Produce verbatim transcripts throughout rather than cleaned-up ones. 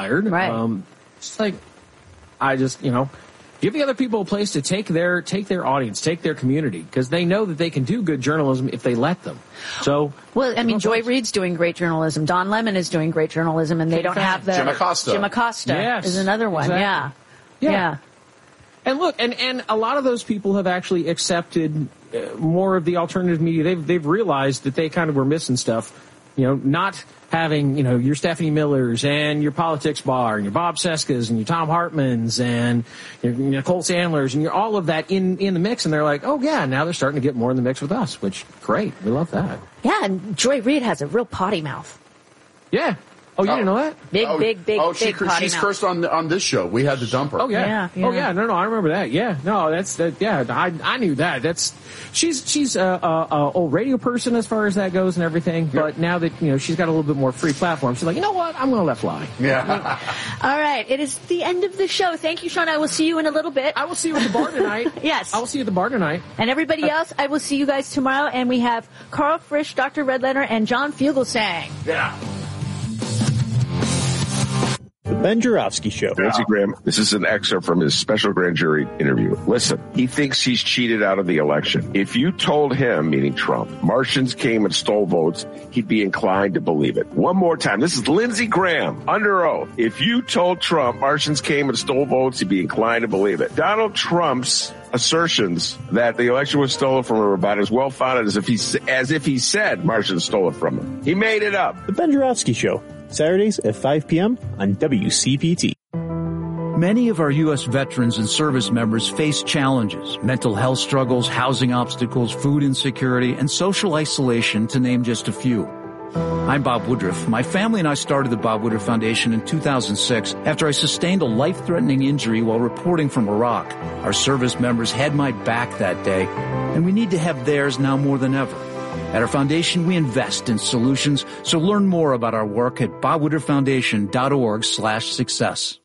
fired. Right. Um, it's like, I just, you know, give the other people a place to take their take their audience, take their community, because they know that they can do good journalism if they let them. So, well, I mean, Joy Reid's doing great journalism. Don Lemon is doing great journalism, and they don't have the Jim Acosta. Jim Acosta yes, is another one. Exactly. Yeah. yeah, yeah. And look, and, and a lot of those people have actually accepted uh, more of the alternative media. They've they've realized that they kind of were missing stuff. You know, not having, you know, your Stephanie Millers and your Politics Bar and your Bob Cescas and your Tom Hartmans and your, your Nicole Sandlers and your, all of that in, in the mix. And they're like, oh, yeah, now they're starting to get more in the mix with us, which, great. We love that. Yeah, and Joy Reid has a real potty mouth. Yeah. Oh, you oh. didn't know that? Big, oh, big, big, oh, big she, potty she's mouth. cursed on on this show. We had to dump her. Oh yeah. Yeah, yeah. Oh yeah. No, no, I remember that. Yeah. No, that's that. Yeah, I I knew that. That's she's she's a, a, a old radio person as far as that goes and everything. But now that you know she's got a little bit more free platform, she's like, you know what? I'm going to let fly. Yeah. All right. It is the end of the show. Thank you, Sean. I will see you in a little bit. I will see you at the bar tonight. Yes. I will see you at the bar tonight. And everybody else, I will see you guys tomorrow. And we have Carl Frisch, Doctor Redletter, and John Fugelsang. Yeah. The Ben Joravsky Show. Lindsey Graham, this is an excerpt from his special grand jury interview. Listen, he thinks he's cheated out of the election. If you told him, meaning Trump, Martians came and stole votes, he'd be inclined to believe it. One more time. This is Lindsey Graham, under oath. If you told Trump Martians came and stole votes, he'd be inclined to believe it. Donald Trump's assertions that the election was stolen from him are about as well founded as if he, as if he said Martians stole it from him. He made it up. The Ben Joravsky Show. Saturdays at five p.m. on W C P T. Many of our U S veterans and service members face challenges, mental health struggles, housing obstacles, food insecurity, and social isolation, to name just a few. I'm Bob Woodruff. My family and I started the Bob Woodruff Foundation in two thousand six after I sustained a life-threatening injury while reporting from Iraq. Our service members had my back that day, and we need to have theirs now more than ever. At our foundation, we invest in solutions, so learn more about our work at bob woodruff foundation dot org slash success.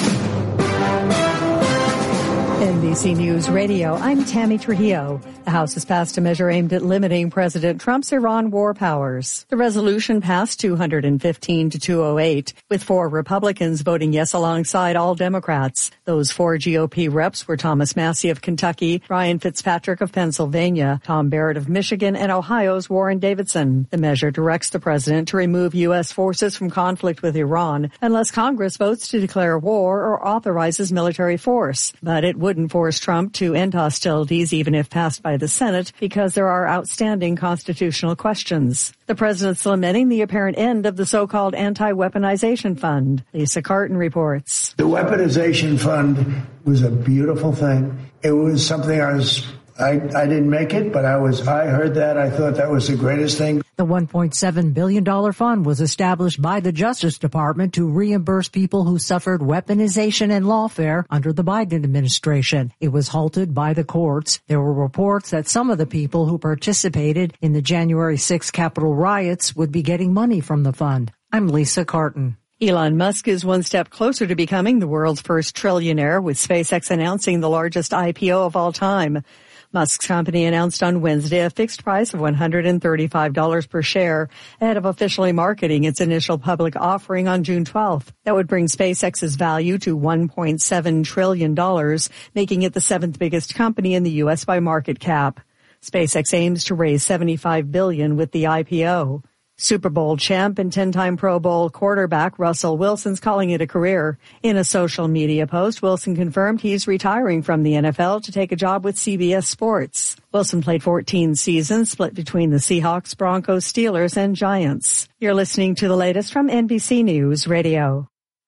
N B C News Radio, I'm Tammy Trujillo. The House has passed a measure aimed at limiting President Trump's Iran war powers. The resolution passed two hundred fifteen to two oh eight, with four Republicans voting yes alongside all Democrats. Those four G O P reps were Thomas Massie of Kentucky, Brian Fitzpatrick of Pennsylvania, Tom Barrett of Michigan, and Ohio's Warren Davidson. The measure directs the president to remove U S forces from conflict with Iran unless Congress votes to declare war or authorizes military force. But it would wouldn't force Trump to end hostilities even if passed by the Senate because there are outstanding constitutional questions. The president's lamenting the apparent end of the so-called anti-weaponization fund. Lisa Carton reports. The weaponization fund was a beautiful thing. It was something I was I, I didn't make it, but I was, I heard that. I thought that was the greatest thing. The one point seven billion dollars fund was established by the Justice Department to reimburse people who suffered weaponization and lawfare under the Biden administration. It was halted by the courts. There were reports that some of the people who participated in the January sixth Capitol riots would be getting money from the fund. I'm Lisa Carton. Elon Musk is one step closer to becoming the world's first trillionaire, with SpaceX announcing the largest I P O of all time. Musk's company announced on Wednesday a fixed price of one hundred thirty-five dollars per share ahead of officially marketing its initial public offering on June twelfth. That would bring SpaceX's value to one point seven trillion dollars, making it the seventh biggest company in the U S by market cap. SpaceX aims to raise seventy-five billion dollars with the I P O. Super Bowl champ and ten-time Pro Bowl quarterback Russell Wilson's calling it a career. In a social media post, Wilson confirmed he's retiring from the N F L to take a job with C B S Sports. Wilson played fourteen seasons, split between the Seahawks, Broncos, Steelers, and Giants. You're listening to the latest from N B C News Radio.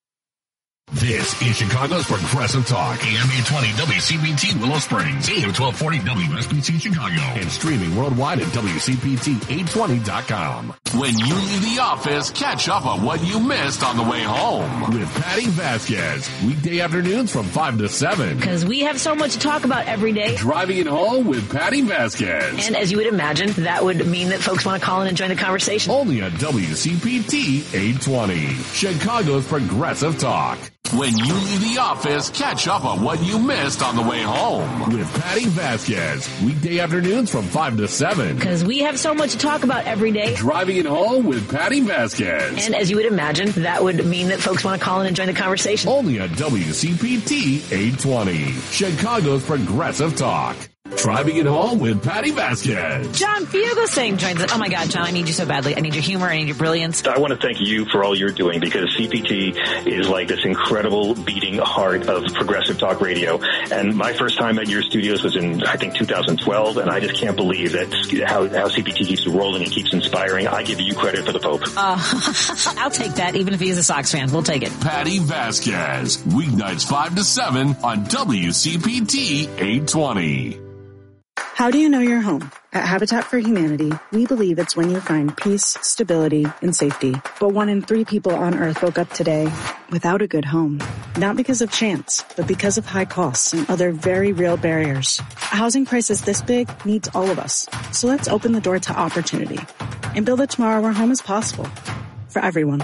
This is Chicago's Progressive Talk, A M eight twenty W C B T Willow Springs, A M twelve forty W S B C Chicago, and streaming worldwide at W C P T eight twenty dot com. When you leave the office, catch up on what you missed on the way home with Patty Vasquez, weekday afternoons from five to seven. Because we have so much to talk about every day. Driving it home with Patty Vasquez. And as you would imagine, that would mean that folks want to call in and join the conversation. Only on W C P T eight twenty, Chicago's Progressive Talk. When you leave the office, catch up on what you missed on the way home with Patty Vasquez. Weekday afternoons from five to seven. Because we have so much to talk about every day. Driving it home with Patty Vasquez. And as you would imagine, that would mean that folks want to call in and join the conversation. Only on W C P T eight twenty, Chicago's Progressive Talk. Driving it home with Patty Vasquez. John Fugelsang joins us. Oh my God, John, I need you so badly. I need your humor. I need your brilliance. I want to thank you for all you're doing, because C P T is like this incredible beating heart of progressive talk radio. And my first time at your studios was in, I think, two thousand twelve, and I just can't believe that how, how C P T keeps rolling and keeps inspiring. I give you credit for the Pope. Uh, I'll take that, even if he is a Sox fan. We'll take it. Patty Vasquez, weeknights five to seven on W C P T eight twenty. How do you know you're home? At Habitat for Humanity, we believe it's when you find peace, stability, and safety. But one in three people on Earth woke up today without a good home. Not because of chance, but because of high costs and other very real barriers. A housing crisis this big needs all of us. So let's open the door to opportunity and build a tomorrow where home is possible for everyone.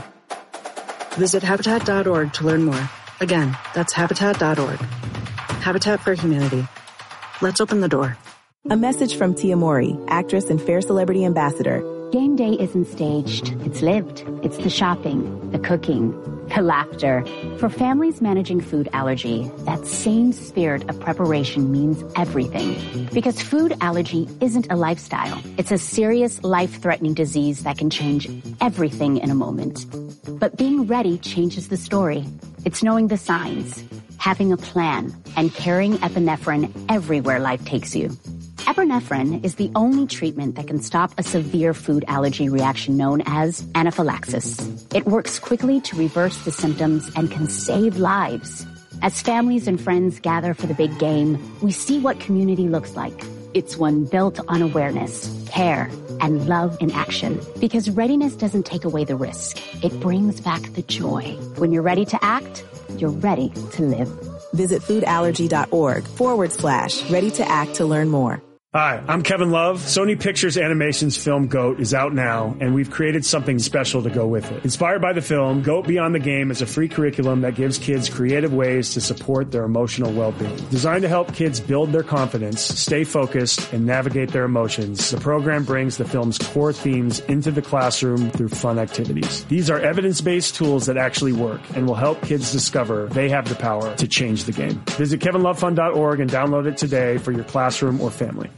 Visit Habitat dot org to learn more. Again, that's Habitat dot org. Habitat for Humanity. Let's open the door. A message from Tia Mori, actress and Fair Celebrity Ambassador. Game day isn't staged. It's lived. It's the shopping, the cooking, the laughter. For families managing food allergy, that same spirit of preparation means everything. Because food allergy isn't a lifestyle. It's a serious, life-threatening disease that can change everything in a moment. But being ready changes the story. It's knowing the signs, having a plan, and carrying epinephrine everywhere life takes you. Epinephrine is the only treatment that can stop a severe food allergy reaction known as anaphylaxis. It works quickly to reverse the symptoms and can save lives. As families and friends gather for the big game, we see what community looks like. It's one built on awareness, care, and love in action. Because readiness doesn't take away the risk. It brings back the joy. When you're ready to act, you're ready to live. Visit foodallergy.org forward slash ready to act to learn more. Hi, I'm Kevin Love. Sony Pictures Animation's film GOAT is out now, and we've created something special to go with it. Inspired by the film, GOAT Beyond the Game is a free curriculum that gives kids creative ways to support their emotional well-being. Designed to help kids build their confidence, stay focused, and navigate their emotions, the program brings the film's core themes into the classroom through fun activities. These are evidence-based tools that actually work and will help kids discover they have the power to change the game. Visit kevin love fund dot org and download it today for your classroom or family.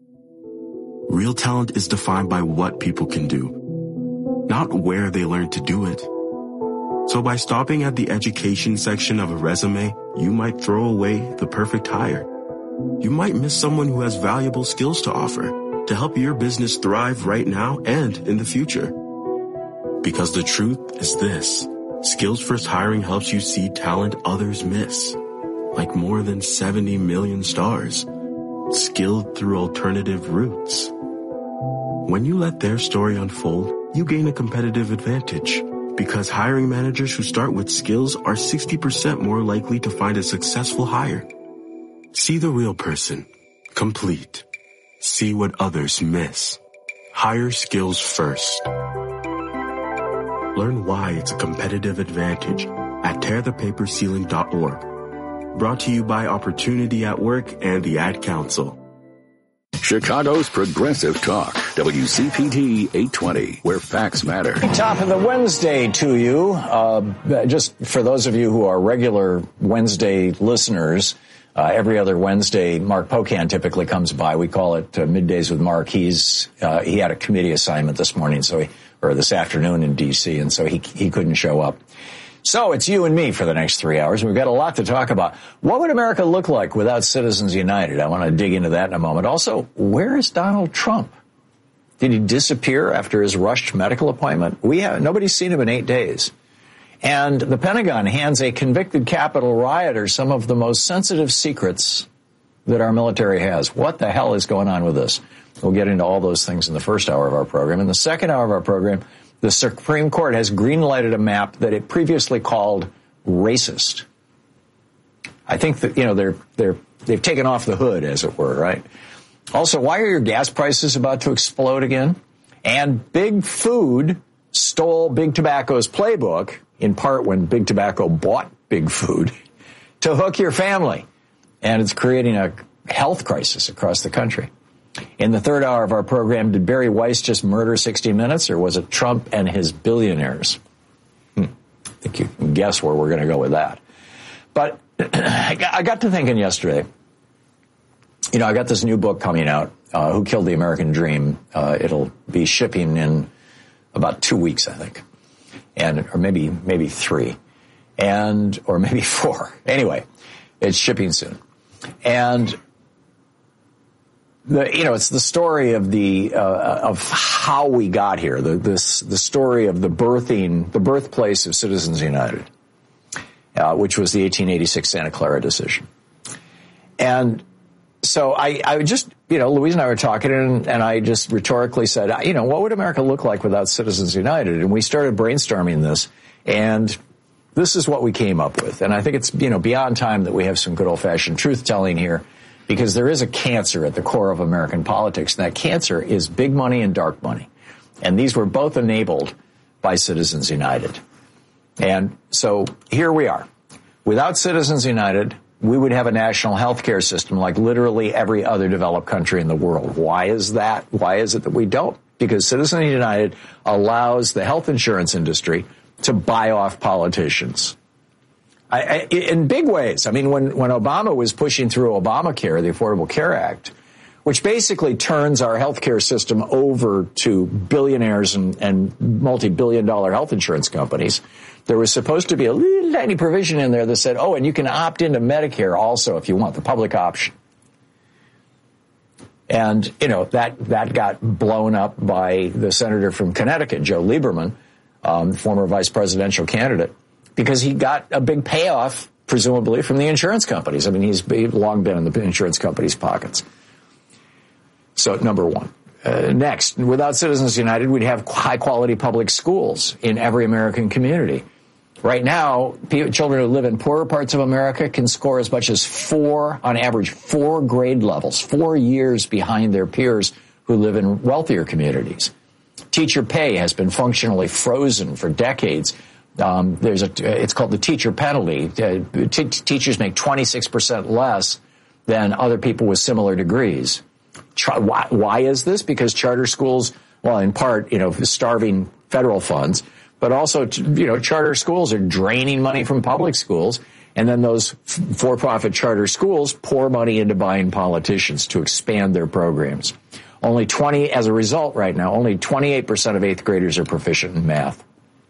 Real talent is defined by what people can do, not where they learn to do it. So by stopping at the education section of a resume, you might throw away the perfect hire. You might miss someone who has valuable skills to offer to help your business thrive right now and in the future. Because the truth is this: Skills First Hiring helps you see talent others miss, like more than seventy million stars, skilled through alternative routes. When you let their story unfold, you gain a competitive advantage, because hiring managers who start with skills are sixty percent more likely to find a successful hire. See the real person. Complete. See what others miss. Hire skills first. Learn why it's a competitive advantage at tear the paper ceiling dot org. Brought to you by Opportunity at Work and the Ad Council. Chicago's Progressive Talk, W C P T eight twenty, where facts matter. Top of the Wednesday to you. Uh, just for those of you who are regular Wednesday listeners, uh, every other Wednesday, Mark Pocan typically comes by. We call it uh, Middays with Mark. He's uh, he had a committee assignment this morning, so he, or this afternoon in D C, and so he he couldn't show up. So it's you and me for the next three hours. We've got a lot to talk about. What would America look like without Citizens United? I want to dig into that in a moment. Also, where is Donald Trump? Did he disappear after his rushed medical appointment? We have, nobody's seen him in eight days. And the Pentagon hands a convicted Capitol rioter some of the most sensitive secrets that our military has. What the hell is going on with this? We'll get into all those things in the first hour of our program. In the second hour of our program, the Supreme Court has green-lighted a map that it previously called racist. I think that, you know, they're, they're, they've taken off the hood, as it were, right? Also, why are your gas prices about to explode again? And Big Food stole Big Tobacco's playbook, in part when Big Tobacco bought big food to hook your family. And it's creating a health crisis across the country. In the third hour of our program, did Barry Weiss just murder sixty minutes, or was it Trump and his billionaires? Hmm. I think you can guess where we're going to go with that. But I got to thinking yesterday, you know, I got this new book coming out, uh, Who Killed the American Dream. Uh, it'll be shipping in about two weeks, I think. And, or maybe, maybe three. And, or maybe four. Anyway, it's shipping soon. And, the, you know, it's the story of the, uh, of how we got here. The, this, the story of the birthing, the birthplace of Citizens United, uh, which was the eighteen eighty-six Santa Clara decision. And, So I, I just, you know, Louise and I were talking, and, and I just rhetorically said, you know, what would America look like without Citizens United? And we started brainstorming this, and this is what we came up with. And I think it's, you know, beyond time that we have some good old-fashioned truth-telling here, because there is a cancer at the core of American politics, and that cancer is big money and dark money. And these were both enabled by Citizens United. And so here we are. Without Citizens United, we would have a national health care system like literally every other developed country in the world. Why is that? Why is it that we don't? Because Citizens United allows the health insurance industry to buy off politicians. I, I, in big ways. I mean, when, when Obama was pushing through Obamacare, the Affordable Care Act, which basically turns our health care system over to billionaires and, and multi-billion dollar health insurance companies, there was supposed to be a little tiny provision in there that said, oh, and you can opt into Medicare also if you want, the public option. And, you know, that, that got blown up by the senator from Connecticut, Joe Lieberman, um, former vice presidential candidate, because he got a big payoff, presumably, from the insurance companies. I mean, he's long been in the insurance companies' pockets. So, number one. Uh, next, without Citizens United, we'd have high-quality public schools in every American community. Right now, p- children who live in poorer parts of America can score as much as four, on average, four grade levels, four years behind their peers who live in wealthier communities. Teacher pay has been functionally frozen for decades. Um, there's a, it's called the teacher penalty. Uh, t- teachers make twenty-six percent less than other people with similar degrees. Why, why is this? Because charter schools, well, in part, you know, starving federal funds, but also, you know, charter schools are draining money from public schools. And then those for-profit charter schools pour money into buying politicians to expand their programs. Only twenty, as a result right now, only twenty-eight percent of eighth graders are proficient in math.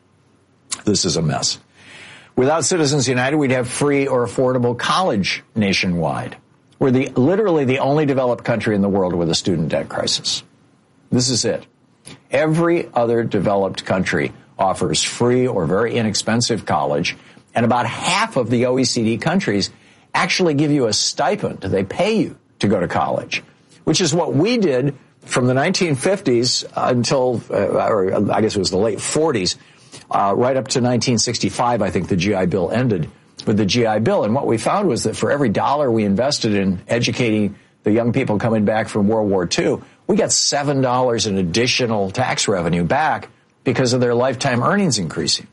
This is a mess. Without Citizens United, we'd have free or affordable college nationwide. We're the, literally the only developed country in the world with a student debt crisis. This is it. Every other developed country offers free or very inexpensive college, and about half of the O E C D countries actually give you a stipend. They pay you to go to college, which is what we did from the nineteen fifties until, uh, or I guess it was the late forties, uh, right up to nineteen sixty-five, I think the G I Bill ended. With the G I Bill. And what we found was that for every dollar we invested in educating the young people coming back from World War Two, we got seven dollars in additional tax revenue back because of their lifetime earnings increasing.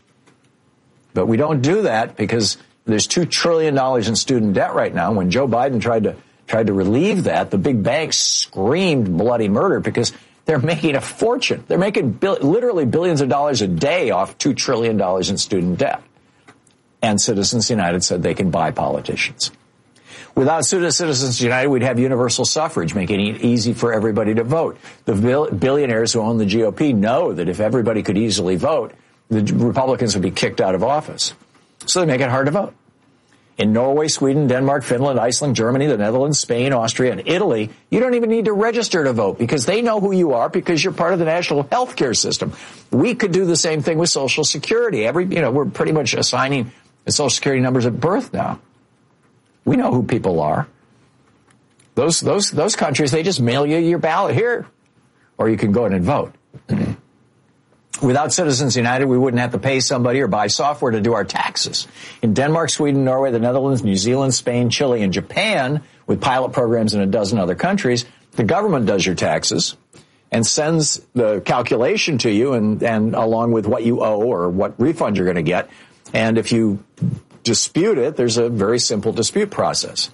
But we don't do that because there's two trillion dollars in student debt right now. When Joe Biden tried to tried to relieve that, the big banks screamed bloody murder because they're making a fortune. They're making bill- literally billions of dollars a day off two trillion dollars in student debt. And Citizens United said they can buy politicians. Without Citizens United, we'd have universal suffrage, making it easy for everybody to vote. The billionaires who own the G O P know that if everybody could easily vote, the Republicans would be kicked out of office. So they make it hard to vote. In Norway, Sweden, Denmark, Finland, Iceland, Germany, the Netherlands, Spain, Austria, and Italy, you don't even need to register to vote because they know who you are because you're part of the national health care system. We could do the same thing with Social Security. Every, you know, we're pretty much assigning the Social Security numbers at birth now. We know who people are. Those those those countries, they just mail you your ballot here, or you can go in and vote. Without Citizens United, we wouldn't have to pay somebody or buy software to do our taxes. In Denmark, Sweden, Norway, the Netherlands, New Zealand, Spain, Chile, and Japan, with pilot programs in a dozen other countries, the government does your taxes and sends the calculation to you and, and along with what you owe or what refund you're going to get. And if you dispute it, there's a very simple dispute process.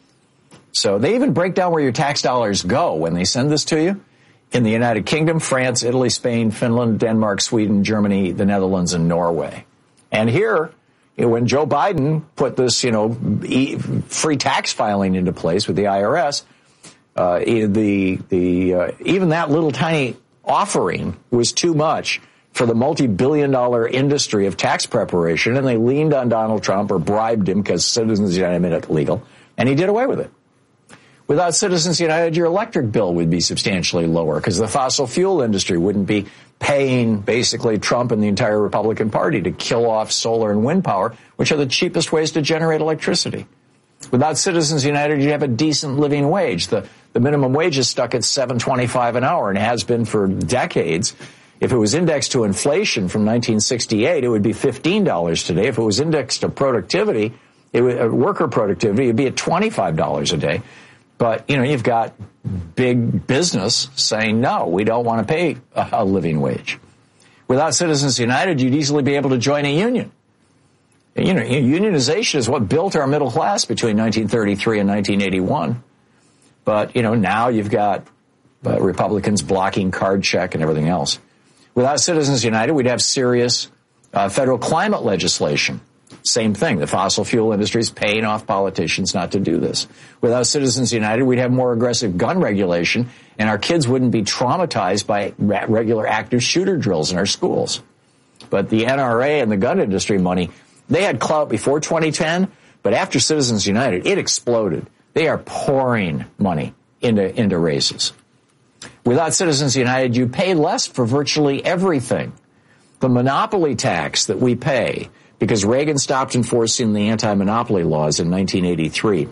So they even break down where your tax dollars go when they send this to you. In the United Kingdom, France, Italy, Spain, Finland, Denmark, Sweden, Germany, the Netherlands, and Norway. And here, you know, when Joe Biden put this, you know, e- free tax filing into place with the I R S, uh, the the uh, even that little tiny offering was too much for the multi-billion dollar industry of tax preparation, and they leaned on Donald Trump or bribed him because Citizens United made it legal, and he did away with it. Without Citizens United, your electric bill would be substantially lower because the fossil fuel industry wouldn't be paying basically Trump and the entire Republican Party to kill off solar and wind power, which are the cheapest ways to generate electricity. Without Citizens United, you'd have a decent living wage. The, the minimum wage is stuck at seven twenty-five an hour and has been for decades. If it was indexed to inflation from nineteen sixty-eight, it would be fifteen dollars today. If it was indexed to productivity, it would, uh, worker productivity, it would be at twenty-five dollars a day. But, you know, you've got big business saying, no, we don't want to pay a, a living wage. Without Citizens United, you'd easily be able to join a union. You know, unionization is what built our middle class between nineteen thirty-three and nineteen eighty-one. But, you know, now you've got uh, Republicans blocking card check and everything else. Without Citizens United, we'd have serious uh, federal climate legislation. Same thing. The fossil fuel industry is paying off politicians not to do this. Without Citizens United, we'd have more aggressive gun regulation, and our kids wouldn't be traumatized by regular active shooter drills in our schools. But the N R A and the gun industry money, they had clout before twenty ten, but after Citizens United, it exploded. They are pouring money into, into races. Without Citizens United, you pay less for virtually everything. The monopoly tax that we pay, because Reagan stopped enforcing the anti-monopoly laws in nineteen eighty-three,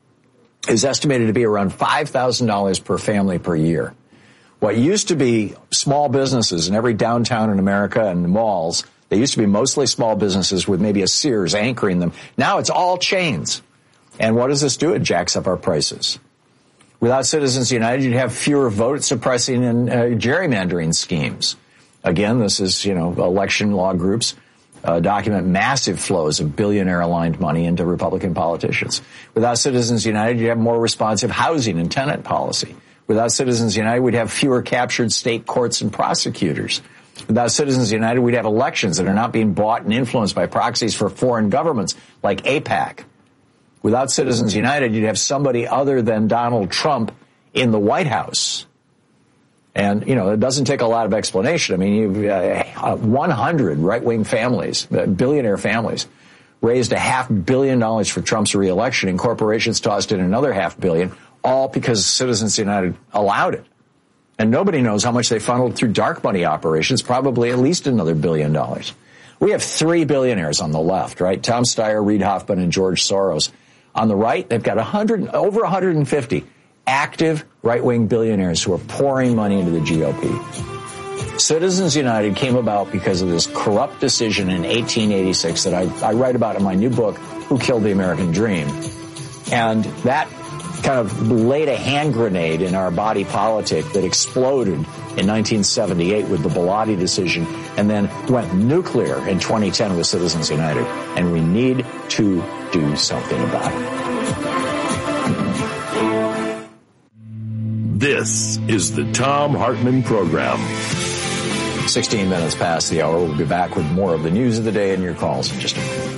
is estimated to be around five thousand dollars per family per year. What used to be small businesses in every downtown in America and malls, they used to be mostly small businesses with maybe a Sears anchoring them. Now it's all chains. And what does this do? It jacks up our prices. Without Citizens United, you'd have fewer vote suppressing and uh, gerrymandering schemes. Again, this is, you know, election law groups uh, document massive flows of billionaire-aligned money into Republican politicians. Without Citizens United, you'd have more responsive housing and tenant policy. Without Citizens United, we'd have fewer captured state courts and prosecutors. Without Citizens United, we'd have elections that are not being bought and influenced by proxies for foreign governments like AIPAC. Without Citizens United, you'd have somebody other than Donald Trump in the White House. And, you know, it doesn't take a lot of explanation. I mean, you've uh, one hundred right-wing families, uh, billionaire families, raised a half billion dollars for Trump's reelection, and corporations tossed in another half billion, all because Citizens United allowed it. And nobody knows how much they funneled through dark money operations, probably at least another billion dollars. We have three billionaires on the left, right? Tom Steyer, Reid Hoffman, and George Soros. On the right, they've got one hundred, over one hundred fifty active right-wing billionaires who are pouring money into the G O P. Citizens United came about because of this corrupt decision in eighteen eighty-six that I, I write about in my new book, Who Killed the American Dream. And that kind of laid a hand grenade in our body politic that exploded in nineteen seventy-eight with the Bellotti decision and then went nuclear in twenty ten with Citizens United. And we need to do something about it. This is the Thom Hartmann Program. sixteen minutes past the hour. We'll be back with more of the news of the day and your calls in just a minute.